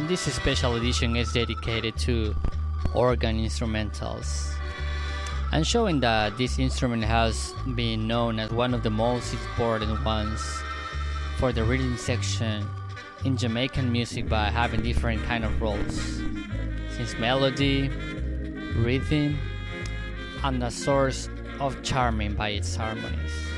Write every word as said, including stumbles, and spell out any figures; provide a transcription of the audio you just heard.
this special edition is dedicated to organ instrumentals and showing that this instrument has been known as one of the most important ones for the rhythm section in Jamaican music by having different kind of roles, since melody, rhythm, and a source of charming by its harmonies.